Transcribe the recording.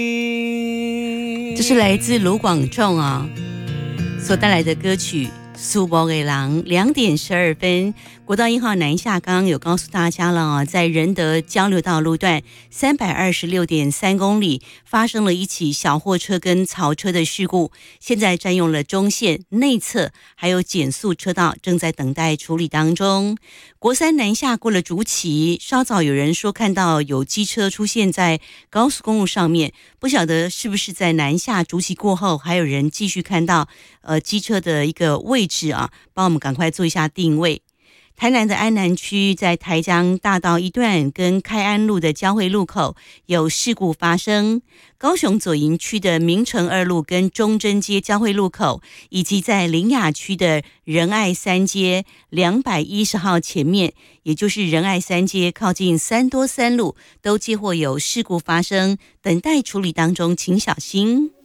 这是来自卢广仲所带来的歌曲苏博给郎。2点12分，国道1号南下，刚刚有告诉大家了在仁德交流道路段326.3公里发生了一起小货车跟槽车的事故，现在占用了中线内侧还有减速车道，正在等待处理当中。国三南下过了竹崎，稍早有人说看到有机车出现在高速公路上面，不晓得是不是在南下竹崎过后还有人继续看到机车的一个位置帮我们赶快做一下定位。台南的安南区在台江大道一段跟开安路的交汇路口有事故发生，高雄左营区的明诚2路跟中正街交汇路口，以及在苓雅区的仁爱3街210号前面，也就是仁爱3街靠近三多3路，都接获有事故发生，等待处理当中，请小心。